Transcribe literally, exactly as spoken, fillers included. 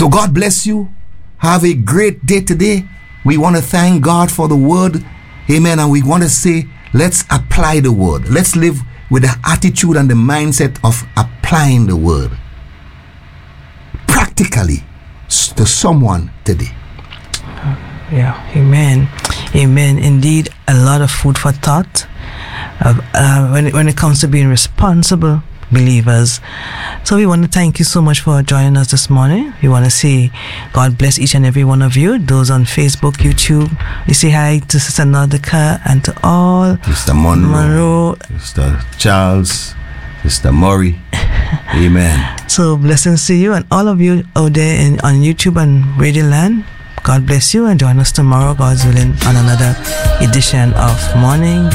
So God bless you. Have a great day today. We want to thank God for the word. Amen. And we want to say, let's apply the word. Let's live with the attitude and the mindset of applying the word practically to someone today. Yeah, amen. Amen. Indeed, a lot of food for thought uh, uh, when, it, when it comes to being responsible believers. So we want to thank you so much for joining us this morning. We want to say God bless each and every one of you, those on Facebook, YouTube. We say hi to Sister Nordica and to all. Sister Monroe, Monroe. Sister Charles, Sister Murray. Amen. So blessings to you and all of you out there in, on YouTube and Radio Land. God bless you and join us tomorrow, God's willing, on another edition of Morning